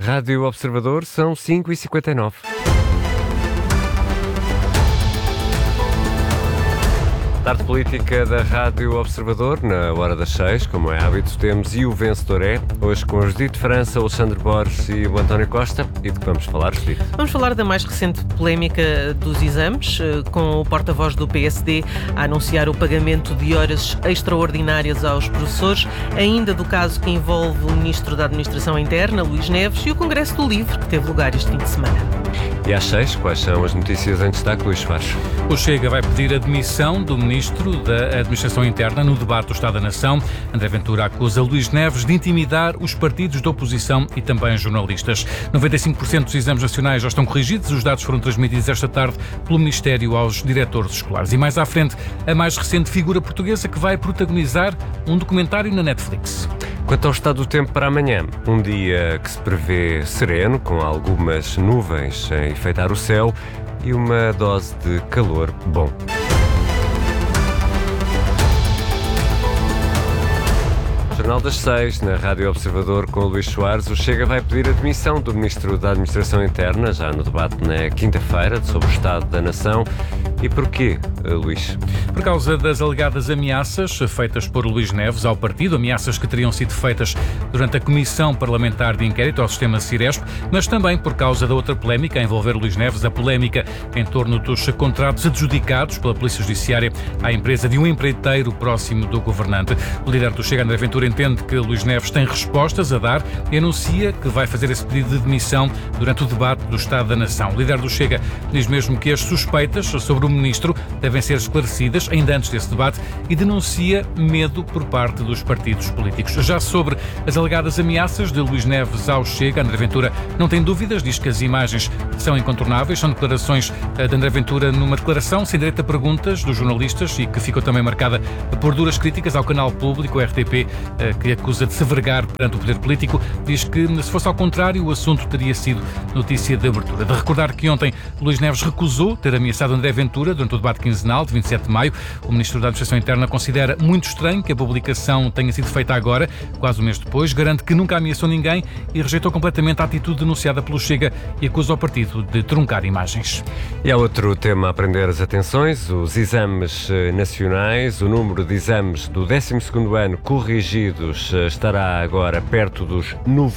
Rádio Observador, são 5h59. Tarde política da Rádio Observador, na hora das 6, como é hábito, temos E o Vencedor é, hoje com o Judite França, o Alexandre Borges e o António Costa. E de que vamos falar, Judite? Vamos falar da mais recente polémica dos exames, com o porta-voz do PSD a anunciar o pagamento de horas extraordinárias aos professores, ainda do caso que envolve o Ministro da Administração Interna, Luís Neves, e o Congresso do Livro, que teve lugar este fim de semana. E às 6, quais são as notícias em destaque, Luís Soares? O Chega vai pedir a demissão do Ministro da Administração Interna no debate do Estado da Nação. André Ventura acusa Luís Neves de intimidar os partidos da oposição e também jornalistas. 95% dos exames nacionais já estão corrigidos. Os dados foram transmitidos esta tarde pelo Ministério aos diretores escolares. E mais à frente, a mais recente figura portuguesa que vai protagonizar um documentário na Netflix. Quanto ao estado do tempo para amanhã, um dia que se prevê sereno, com algumas nuvens a enfeitar o céu e uma dose de calor bom. Jornal das 6, na Rádio Observador, com o Luís Soares. O Chega vai pedir a demissão do Ministro da Administração Interna, já no debate na quinta-feira, sobre o Estado da Nação. E porquê, Luís? Por causa das alegadas ameaças feitas por Luís Neves ao partido, ameaças que teriam sido feitas durante a Comissão Parlamentar de Inquérito ao Sistema Ciresp, mas também por causa da outra polémica a envolver Luís Neves, a polémica em torno dos contratos adjudicados pela Polícia Judiciária à empresa de um empreiteiro próximo do governante. O líder do Chega, André Ventura, entende que Luís Neves tem respostas a dar e anuncia que vai fazer esse pedido de demissão durante o debate do Estado da Nação. O líder do Chega diz mesmo que as suspeitas sobre o Ministro devem ser esclarecidas ainda antes desse debate e denuncia medo por parte dos partidos políticos. Já sobre as alegadas ameaças de Luís Neves ao Chega, André Ventura não tem dúvidas, diz que as imagens são incontornáveis. São declarações de André Ventura numa declaração sem direito a perguntas dos jornalistas e que ficou também marcada por duras críticas ao canal público, o RTP, que acusa de se vergar perante o poder político. Diz que, se fosse ao contrário, o assunto teria sido notícia de abertura. De recordar que ontem Luís Neves recusou ter ameaçado André Ventura durante o debate quinzenal de 27 de maio. O Ministro da Administração Interna considera muito estranho que a publicação tenha sido feita agora, quase um mês depois. Garante que nunca ameaçou ninguém e rejeitou completamente a atitude denunciada pelo Chega e acusa o partido de truncar imagens. E há outro tema a prender as atenções, os exames nacionais. O número de exames do 12º ano corrigidos estará agora perto dos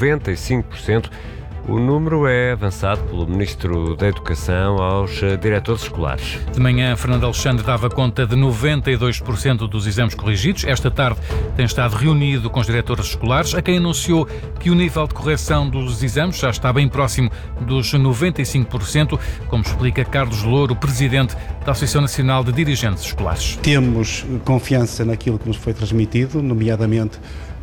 95%. O número é avançado pelo Ministro da Educação aos diretores escolares. De manhã, Fernando Alexandre dava conta de 92% dos exames corrigidos. Esta tarde tem estado reunido com os diretores escolares, a quem anunciou que o nível de correção dos exames já está bem próximo dos 95%, como explica Carlos Louro, presidente da Associação Nacional de Dirigentes Escolares. Temos confiança naquilo que nos foi transmitido, nomeadamente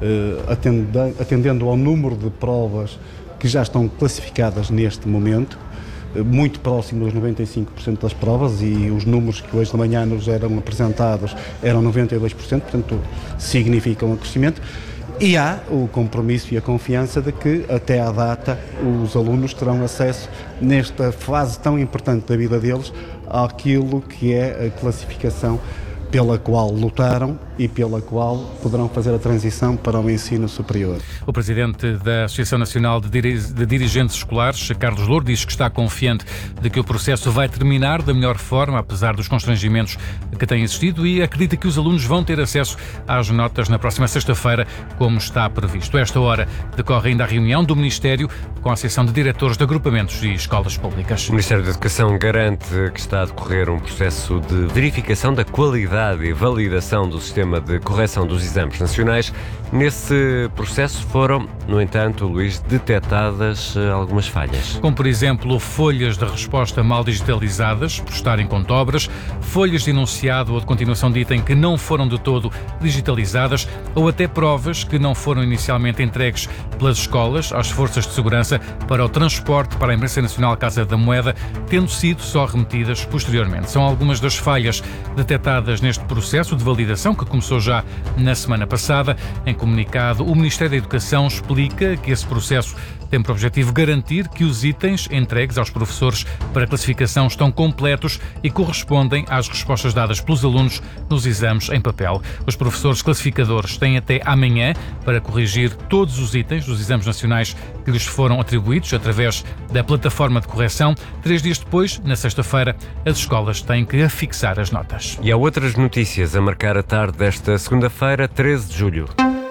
atendendo ao número de provas que já estão classificadas neste momento, muito próximo dos 95% das provas, e os números que hoje de manhã nos eram apresentados eram 92%, portanto significam um crescimento. E há o compromisso e a confiança de que até à data os alunos terão acesso, nesta fase tão importante da vida deles, àquilo que é a classificação pela qual lutaram e pela qual poderão fazer a transição para o ensino superior. O presidente da Associação Nacional de Dirigentes Escolares, Carlos Louro, diz que está confiante de que o processo vai terminar da melhor forma, apesar dos constrangimentos que têm existido, e acredita que os alunos vão ter acesso às notas na próxima sexta-feira, como está previsto. A esta hora decorre ainda a reunião do Ministério com a Associação de Diretores de Agrupamentos e Escolas Públicas. O Ministério da Educação garante que está a decorrer um processo de verificação da qualidade e validação do sistema de correção dos exames nacionais. Nesse processo foram, no entanto, Luís, detectadas algumas falhas. Como, por exemplo, folhas de resposta mal digitalizadas, por estarem com dobras, folhas de enunciado ou de continuação de item que não foram de todo digitalizadas, ou até provas que não foram inicialmente entregues pelas escolas às forças de segurança para o transporte para a Imprensa Nacional Casa da Moeda, tendo sido só remetidas posteriormente. São algumas das falhas detectadas neste processo de validação que começou já na semana passada. Em comunicado, o Ministério da Educação explica que esse processo tem por objetivo garantir que os itens entregues aos professores para classificação estão completos e correspondem às respostas dadas pelos alunos nos exames em papel. Os professores classificadores têm até amanhã para corrigir todos os itens dos exames nacionais que lhes foram atribuídos através da plataforma de correção. 3 dias depois, na sexta-feira, as escolas têm que afixar as notas. E há outras notícias a marcar a tarde desta segunda-feira, 13 de julho.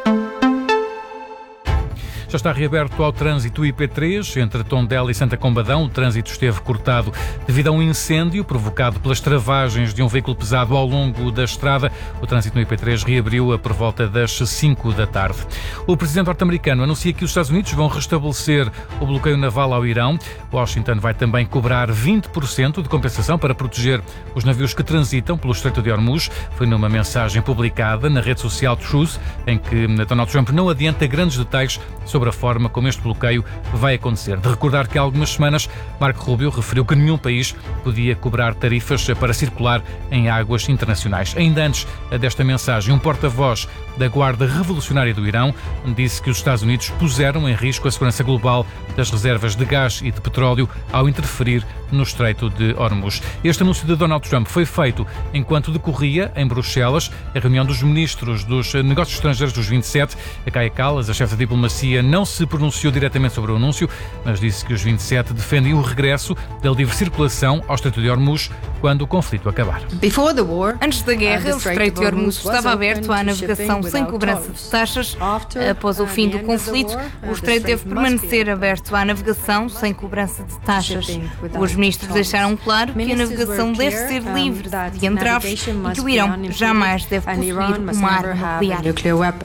Já está reaberto ao trânsito o IP3 entre Tondela e Santa Combadão. O trânsito esteve cortado devido a um incêndio provocado pelas travagens de um veículo pesado ao longo da estrada. O trânsito no IP3 reabriu por volta das 5 da tarde. O presidente norte-americano anuncia que os Estados Unidos vão restabelecer o bloqueio naval ao Irão. Washington vai também cobrar 20% de compensação para proteger os navios que transitam pelo Estreito de Hormuz. Foi numa mensagem publicada na rede social Truth, em que Donald Trump não adianta grandes detalhes sobre a forma como este bloqueio vai acontecer. De recordar que há algumas semanas, Marco Rubio referiu que nenhum país podia cobrar tarifas para circular em águas internacionais. Ainda antes desta mensagem, um porta-voz da Guarda Revolucionária do Irão disse que os Estados Unidos puseram em risco a segurança global das reservas de gás e de petróleo ao interferir no Estreito de Hormuz. Este anúncio de Donald Trump foi feito enquanto decorria em Bruxelas a reunião dos ministros dos negócios estrangeiros dos 27. A Kaja Kallas, a chefe da diplomacia, não se pronunciou diretamente sobre o anúncio, mas disse que os 27 defendem o regresso da livre circulação ao Estreito de Hormuz quando o conflito acabar. Antes da guerra, o Estreito de Hormuz estava aberto à navegação sem cobrança de taxas. Após o fim do conflito, o Estreito deve permanecer aberto à navegação sem cobrança de taxas. Os ministros deixaram claro que a navegação deve ser livre de entraves e que o Irão jamais deve possuir uma arma nuclear.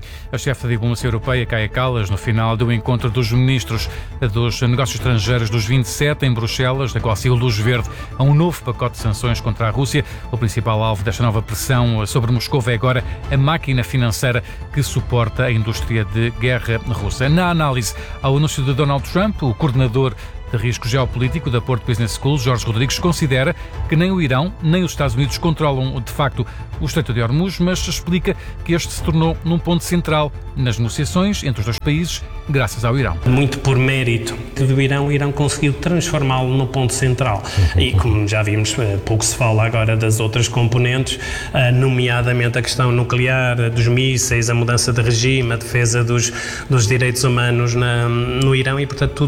A chefe da diplomacia europeia, Kaja Kallas, no final do encontro dos ministros dos negócios estrangeiros dos 27 em Bruxelas, da qual saiu luz verde a um novo pacote de sanções contra a Rússia. O principal alvo desta nova pressão sobre Moscou é agora a máquina financeira que suporta a indústria de guerra russa. Na análise ao anúncio de Donald Trump, o coordenador de risco geopolítico da Porto Business School, Jorge Rodrigues, considera que nem o Irão nem os Estados Unidos controlam de facto o Estreito de Hormuz, mas explica que este se tornou num ponto central nas negociações entre os dois países, graças ao Irão. Muito por mérito do Irão, o Irão conseguiu transformá-lo no ponto central. E como já vimos, pouco se fala agora das outras componentes, nomeadamente a questão nuclear, dos mísseis, a mudança de regime, a defesa dos direitos humanos no Irão e, portanto, tudo